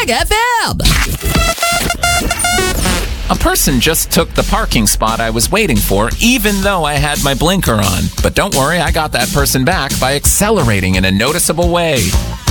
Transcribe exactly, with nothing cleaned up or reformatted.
Classic F M. A person just took the parking spot I was waiting for, even though I had my blinker on. But don't worry, I got that person back by accelerating in a noticeable way.